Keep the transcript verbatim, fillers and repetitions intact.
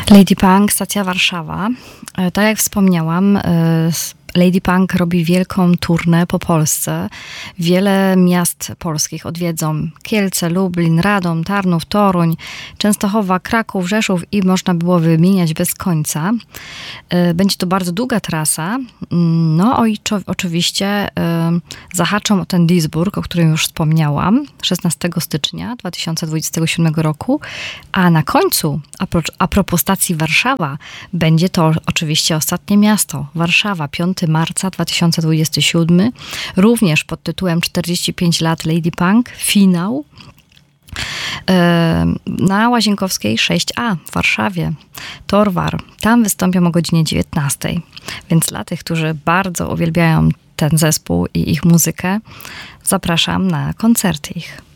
Lady Punk, stacja Warszawa. Tak jak wspomniałam, Lady Punk robi wielką turnę po Polsce. Wiele miast polskich odwiedzą: Kielce, Lublin, Radom, Tarnów, Toruń, Częstochowa, Kraków, Rzeszów i można było wymieniać bez końca. Będzie to bardzo długa trasa. No i oczywiście zahaczą o ten Duisburg, o którym już wspomniałam, szesnastego stycznia dwa tysiące dwudziestego siódmego roku. A na końcu, a, pro, a propos stacji Warszawa, będzie to oczywiście ostatnie miasto, Warszawa, piątego marca dwa tysiące dwudziestego siódmego, również pod tytułem czterdzieści pięć lat Lady Punk, finał na Łazienkowskiej sześć a w Warszawie, Torwar. Tam wystąpią o godzinie dziewiętnastej. Więc dla tych, którzy bardzo uwielbiają ten zespół i ich muzykę, zapraszam na koncerty ich.